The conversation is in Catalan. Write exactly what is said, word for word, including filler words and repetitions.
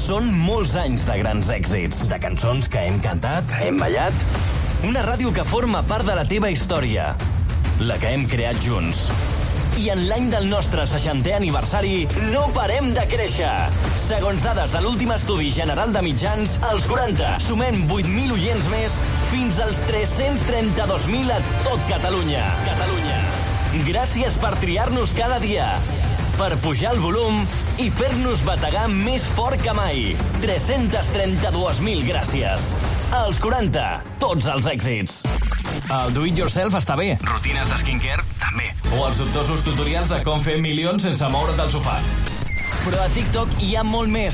Són molts anys de grans èxits, de cançons que hem cantat, hem ballat. Una ràdio que forma part de la teva història, la que hem creat junts. I en l'any del nostre seixantè aniversari no parem de créixer. Segons dades de l'últim estudi general de mitjans, als quaranta sumem vuit mil oients més fins als tres-cents trenta-dos mil a tot Catalunya. Catalunya. Gràcies per triar-nos cada dia, per pujar el volum i fer-nos bategar més fort que mai. tres-cents trenta-dos mil gràcies. Als quaranta, tots els èxits. El do-it-yourself està bé. Rutines de skincare, també. O els dubtosos tutorials de com fer milions sense moure't del sofà. Però a TikTok hi ha molt més.